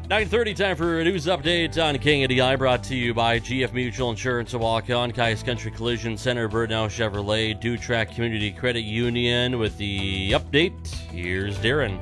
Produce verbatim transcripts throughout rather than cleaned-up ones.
nine thirty, time for a news update on K A D I, brought to you by G F Mutual Insurance of Waukon, Cayuse Country Collision Center, Birdnow Chevrolet, Dutrack Community Credit Union. With the update, here's Darren.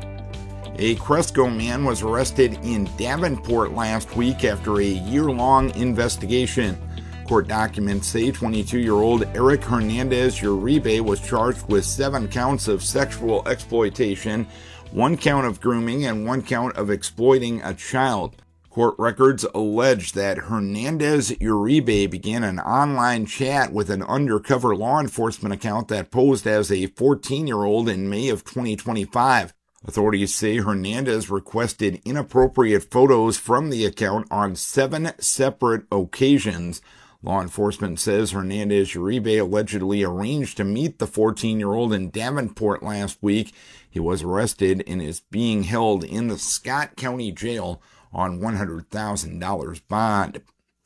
A Cresco man was arrested in Davenport last week after a year-long investigation. Court documents say twenty-two-year-old Eric Hernandez Uribe was charged with seven counts of sexual exploitation, one count of grooming, and one count of exploiting a child. Court records allege that Hernandez Uribe began an online chat with an undercover law enforcement account that posed as a fourteen-year-old in May of twenty twenty-five. Authorities say Hernandez requested inappropriate photos from the account on seven separate occasions. Law enforcement says Hernandez Uribe allegedly arranged to meet the fourteen-year-old in Davenport last week. He was arrested and is being held in the Scott County Jail on one hundred thousand dollars bond.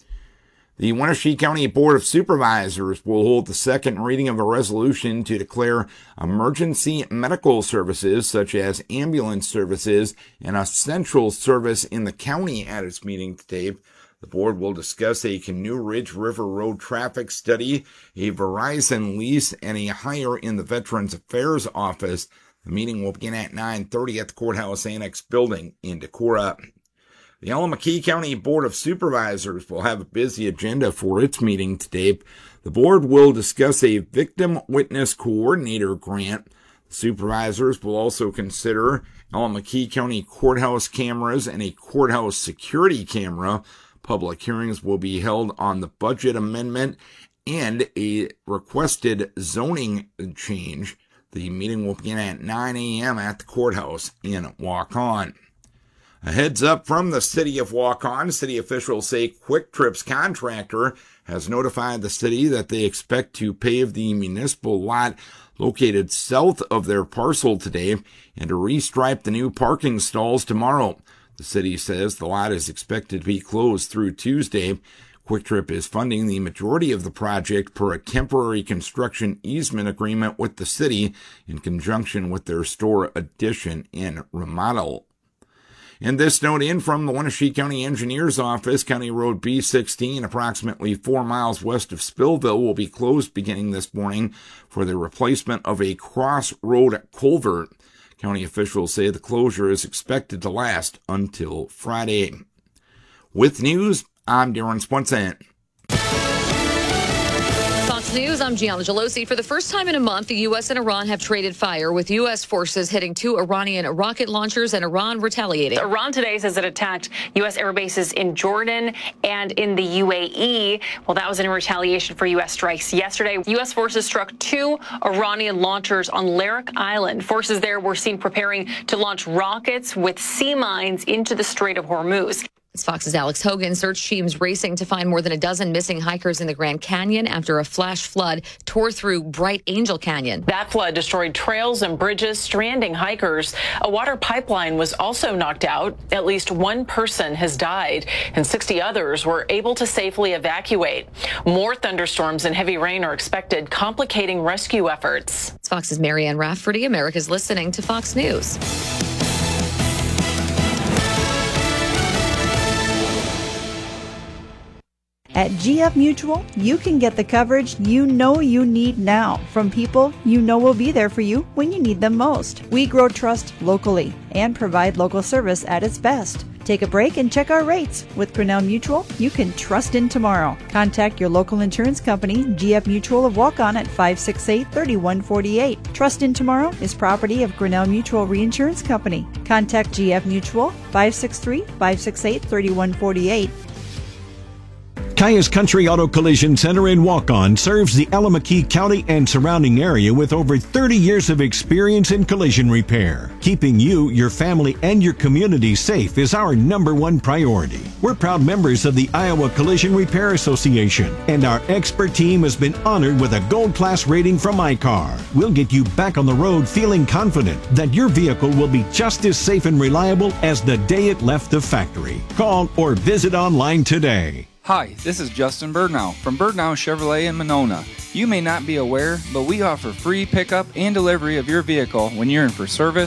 The Wenatchee County Board of Supervisors will hold the second reading of a resolution to declare emergency medical services, such as ambulance services, an essential service in the county at its meeting today. The board will discuss a Canoe Ridge River Road traffic study, a Verizon lease, and a hire in the Veterans Affairs Office. The meeting will begin at nine thirty at the Courthouse Annex building in Decorah. The Allamakee County Board of Supervisors will have a busy agenda for its meeting today. The board will discuss a Victim Witness Coordinator grant. The supervisors will also consider Allamakee County courthouse cameras and a courthouse security camera. Public hearings will be held on the budget amendment and a requested zoning change. The meeting will begin at nine a.m. at the courthouse in Waukon. A heads up from the city of Waukon. City officials say Quick Trip's contractor has notified the city that they expect to pave the municipal lot located south of their parcel today and to restripe the new parking stalls tomorrow. The city says the lot is expected to be closed through Tuesday. Quick Trip is funding the majority of the project per a temporary construction easement agreement with the city in conjunction with their store addition and remodel. And this note in from the Wenatchee County Engineer's Office, County Road B sixteen, approximately four miles west of Spillville, will be closed beginning this morning for the replacement of a crossroad culvert. County officials say the closure is expected to last until Friday. With news, I'm Darren Swenson. Fox News, I'm Gianna Gelosi. For the first time in a month, the U S and Iran have traded fire, with U S forces hitting two Iranian rocket launchers and Iran retaliating. Iran today says it attacked U S air bases in Jordan and in the U A E. Well, that was in retaliation for U S strikes yesterday. U S forces struck two Iranian launchers on Larak Island. Forces there were seen preparing to launch rockets with sea mines into the Strait of Hormuz. It's Fox's Alex Hogan. Search teams racing to find more than a dozen missing hikers in the Grand Canyon after a flash flood tore through Bright Angel Canyon. That flood destroyed trails and bridges, stranding hikers. A water pipeline was also knocked out. At least one person has died, and sixty others were able to safely evacuate. More thunderstorms and heavy rain are expected, complicating rescue efforts. It's Fox's Marianne Rafferty. America's listening to Fox News. At G F Mutual, you can get the coverage you know you need now from people you know will be there for you when you need them most. We grow trust locally and provide local service at its best. Take a break and check our rates. With Grinnell Mutual, you can trust in tomorrow. Contact your local insurance company, G F Mutual of Waukon, at five six eight, three one four eight. Trust in Tomorrow is property of Grinnell Mutual Reinsurance Company. Contact G F Mutual, five six three, five six eight, three one four eight. Cayuse Country Auto Collision Center in Waukon serves the Allamakee County and surrounding area with over thirty years of experience in collision repair. Keeping you, your family, and your community safe is our number one priority. We're proud members of the Iowa Collision Repair Association, and our expert team has been honored with a gold class rating from I C A R. We'll get you back on the road feeling confident that your vehicle will be just as safe and reliable as the day it left the factory. Call or visit online today. Hi, this is Justin Birdnow from Birdnow Chevrolet in Monona. You may not be aware, but we offer free pickup and delivery of your vehicle when you're in for service,